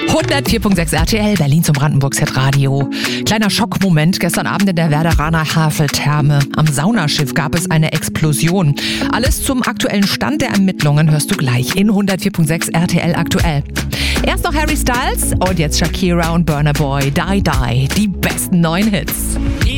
104.6 RTL, Berlin zum Brandenburgs-Hitradio. Kleiner Schockmoment gestern Abend in der Werderaner Haveltherme. Am Saunaschiff gab es eine Explosion. Alles zum aktuellen Stand der Ermittlungen hörst du gleich in 104.6 RTL aktuell. Erst noch Harry Styles und jetzt Shakira und Burna Boy, Die Die, die besten neuen Hits.